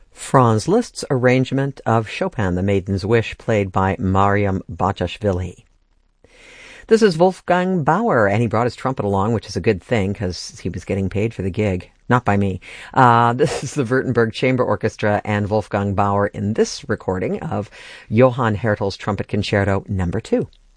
Franz Liszt's arrangement of Chopin, The Maiden's Wish, played by Mariam Bachashvili. This is Wolfgang Bauer, and he brought his trumpet along, which is a good thing because he was getting paid for the gig. Not by me. This is the Württemberg Chamber Orchestra and Wolfgang Bauer in this recording of Johann Hertel's Trumpet Concerto No. 2.